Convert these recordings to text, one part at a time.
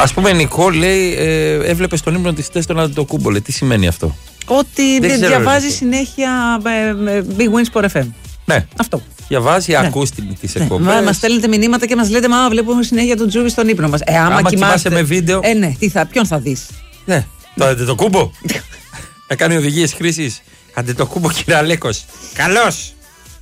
Ας πούμε, Νικό λέει, έβλεπε στον ύπνο της θες τον Αντετοκούμπο. Τι σημαίνει αυτό? Ότι διαβάζει συνέχεια Big Wins Sport FM. Ναι. Αυτό. Διαβάζει, ακούς τις εκπομπές. Μας στέλνετε μηνύματα και μας λέτε, μα βλέπουμε συνέχεια τον Τζούβι στον ύπνο μας. Άμα κοιμάσαι με βίντεο. Ναι, ποιον θα δεις? Ναι, το Αντετοκούμπο. Να κάνει οδηγίες χρήσης. Αντετοκούμπο, κύριε Αλέκος. Καλώς.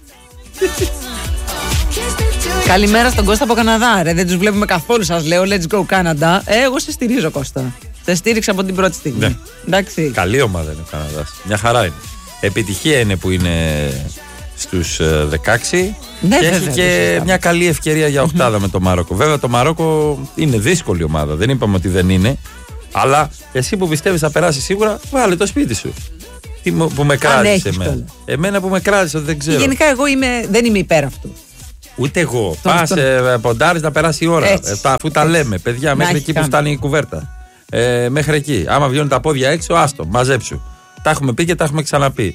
Καλημέρα στον Κώστα από Καναδά. Ρε, δεν τους βλέπουμε καθόλου, σας λέω. Let's go Canada. Εγώ σε στηρίζω, Κώστα. Σε στήριξα από την πρώτη στιγμή. Ναι. Εντάξει. Καλή ομάδα είναι ο Καναδάς. Μια χαρά είναι. Επιτυχία είναι που είναι στους 16. Ναι, και βέβαια, έχει και μια καλή ευκαιρία για οκτάδα με το Μαρόκο. Βέβαια το Μαρόκο είναι δύσκολη ομάδα. Δεν είπαμε ότι δεν είναι. Αλλά εσύ που πιστεύεις θα περάσει σίγουρα, βάλε το σπίτι σου. Που με κράτησε εμένα. Εμένα που με κράτησε, δεν ξέρω. Γενικά εγώ δεν είμαι υπέρ αυτού. Ούτε εγώ. Πας ποντάρεις να περάσει η ώρα. Αφού τα λέμε, παιδιά, μέχρι εκεί που φτάνει η κουβέρτα. Μέχρι εκεί. Άμα βγαίνουν τα πόδια έξω, άστο, μαζέψου. Τα έχουμε πει και τα έχουμε ξαναπεί.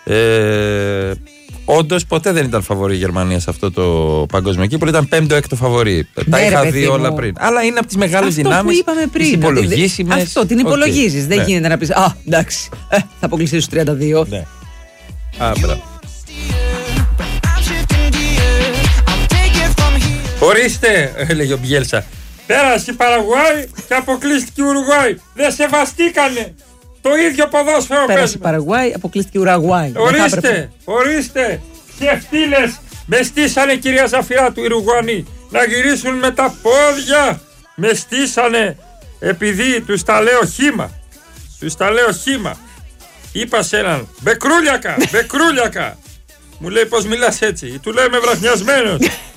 Όντως ποτέ δεν ήταν φαβορή η Γερμανία σε αυτό το παγκόσμιο κύπελλο. Ήταν 5ο-6ο φαβορή. Τα είχα δει όλα πριν. Αλλά είναι από τις μεγάλες δυνάμεις. Αυτό που είπαμε πριν. Τις υπολογίσιμες. Αυτό, την υπολογίζεις. Δεν γίνεται να πεις, εντάξει, θα αποκλειστεί στους 32. Ναι. Μπράβο. Ορίστε, έλεγε ο Μπιέλσα. Πέρασε η Παραγουάη και αποκλείστηκε η Ουρουγουάη. Δεν σεβαστήκανε. Το ίδιο ποδόσφαιρο. Πέρασε η Παραγουάη, αποκλείστηκε η Ουρουγουάη. Ορίστε. Ξεφτύλες με στήσανε, κυρία Ζαφυρά του Ουρουγουανοί, να γυρίσουν με τα πόδια. Με στήσανε επειδή τους τα λέω χύμα. Είπα σε έναν Μπεκρούλιακα. Μου λέει, πώς μιλάς έτσι? Του λέμε βραχνιασμένος.